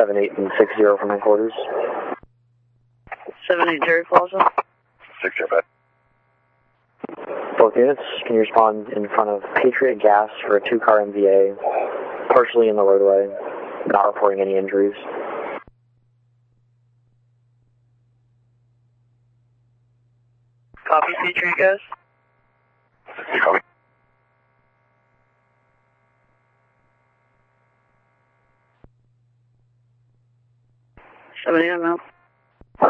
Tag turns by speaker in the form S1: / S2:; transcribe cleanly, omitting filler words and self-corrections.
S1: 78 and 60 from headquarters.
S2: 78 Jerry Plaza.
S3: 60 back.
S1: Both units, can you respond in front of Patriot Gas for a 2-car MVA, partially in the roadway, not reporting any injuries?
S2: Copy, Patriot Gas.
S3: 60 copy.
S2: I'm out.